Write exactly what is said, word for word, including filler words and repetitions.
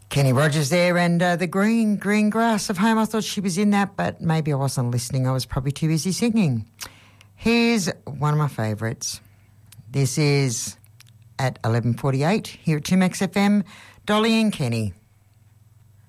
Kenny Rogers there and uh, the green, green grass of home. I thought she was in that, but maybe I wasn't listening. I was probably too busy singing. Here's one of my favourites. This is at eleven forty-eight here at two Max F M, Dolly and Kenny.